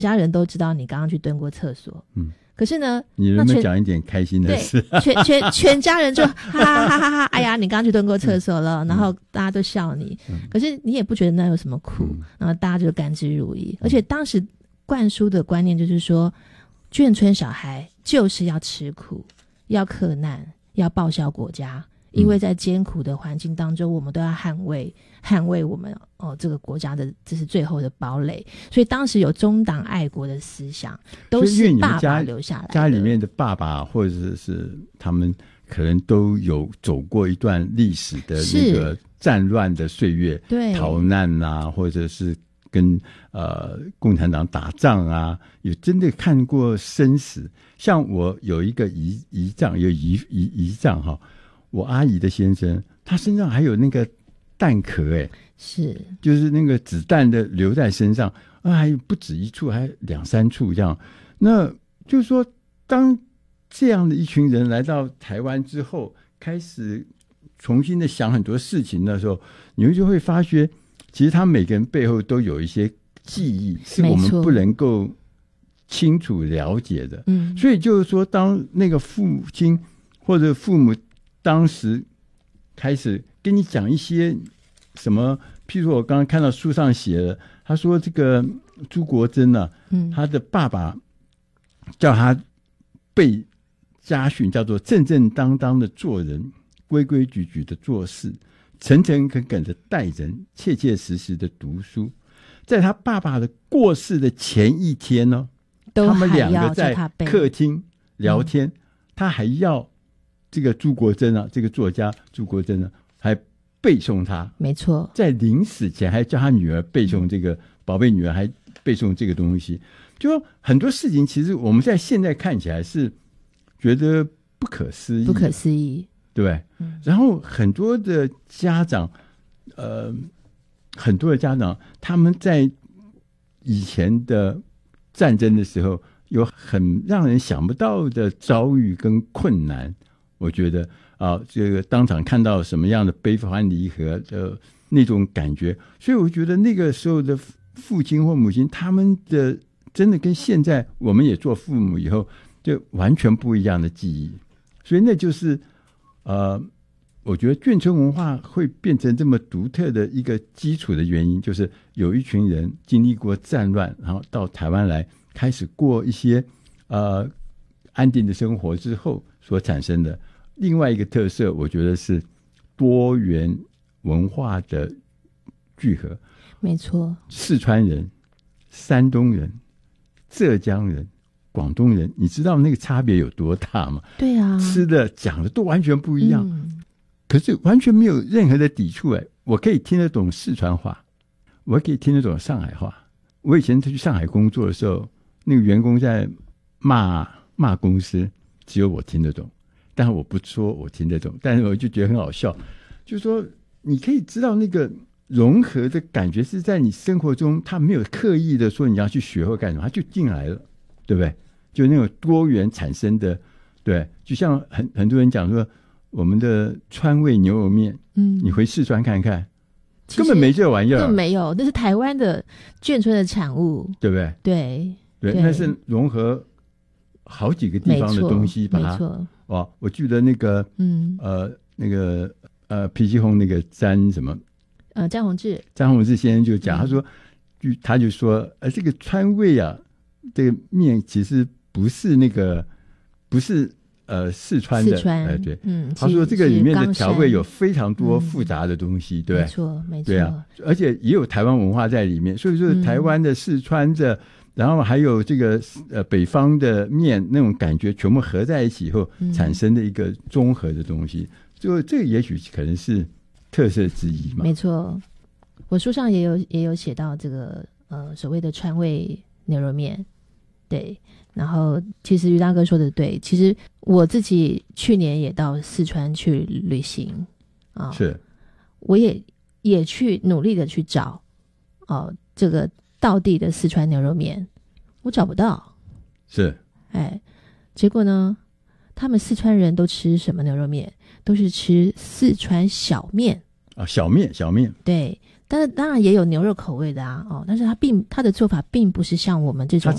家人都知道你刚刚去蹲过厕所，可是呢， 你能不能讲一点开心的事？ 全家人就哈哈哈哈哈！哎呀，你刚刚去蹲过厕所了，然后大家都笑你，可是你也不觉得那有什么苦，然后大家就甘之如饴。而且当时灌输的观念就是说，眷村小孩就是要吃苦，要克难，要报效国家，因为在艰苦的环境当中，我们都要捍卫我们这个国家的，这是最后的堡垒。所以当时有中党爱国的思想，都是爸爸留下来的。 家里面的爸爸或者是他们可能都有走过一段历史的那个战乱的岁月，对，逃难啊，或者是跟共产党打仗啊，有真的看过生死。像我有一个姨丈，有姨丈哈，我阿姨的先生，他身上还有那个弹壳， 是， 就是那个子弹的留在身上，还不止一处，还2、3处这样。那就是说，当这样的一群人来到台湾之后，开始重新的想很多事情的时候，你就会发觉，其实他每个人背后都有一些记忆，是我们不能够清楚了解的。所以就是说，当那个父亲或者父母当时开始跟你讲一些什么，譬如我刚刚看到书上写了，他说这个朱国珍啊，他的爸爸叫他被家训，叫做正正当当的做人，规规矩矩的做事，诚诚恳恳的待人，切切实实的读书。在他爸爸的过世的前一天呢，他们两个在客厅聊天，他还要这个朱国珍啊，这个作家朱国珍啊，还背诵他，没错，在临死前还叫他女儿背诵这个，宝贝女儿还背诵这个东西。就说很多事情，其实我们在现在看起来是觉得不可思议，对不对？然后很多的家长，他们在以前的战争的时候，有很让人想不到的遭遇跟困难。我觉得这个当场看到什么样的悲欢离合的那种感觉，所以我觉得那个时候的父亲或母亲，他们的真的跟现在我们也做父母以后，就完全不一样的记忆。所以那就是我觉得眷村文化会变成这么独特的一个基础的原因，就是有一群人经历过战乱，然后到台湾来开始过一些安定的生活之后所产生的。另外一个特色，我觉得是多元文化的聚合。没错，四川人、山东人、浙江人、广东人，你知道那个差别有多大吗？对啊，吃的讲的都完全不一样，可是完全没有任何的抵触。我可以听得懂四川话，我可以听得懂上海话。我以前去上海工作的时候，那个员工在骂公司，只有我听得懂。但我不说我听得懂，但是我就觉得很好笑，就是说你可以知道那个融合的感觉是在你生活中，他没有刻意的说你要去学或干什么，他就进来了，对不对？就那种多元产生的，对，就像很多人讲说我们的川味牛肉面，你回四川看看，根本没这玩意儿，根本没有，那是台湾的眷村的产物，对不对？对，那是融合好几个地方的东西，把它。我记得那个脾气红那个詹宏志先生就讲，他就说这个川味啊，这个面其实不是四川的，对，他说这个里面的调味有非常多复杂的东西，对，没错，对啊，而且也有台湾文化在里面，所以说台湾的、四川的。然后还有这个北方的面那种感觉全部合在一起以后产生的一个综合的东西，就这个也许可能是特色之一嘛。没错，我书上也有写到这个所谓的川味牛肉面，对。然后其实于大哥说的对，其实我自己去年也到四川去旅行是，我也去努力的去找这个道地的四川牛肉面，我找不到。是，结果呢，他们四川人都吃什么牛肉面？都是吃四川小面。小面。对， 但是当然也有牛肉口味的啊，但是他的做法并不是像我们这种